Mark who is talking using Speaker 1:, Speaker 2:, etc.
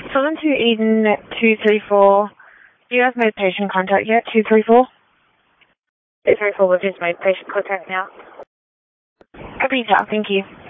Speaker 1: Southern to Eden 234. Do you have made patient contact yet? 234? 234, we've just made patient contact now. Copy that, thank you.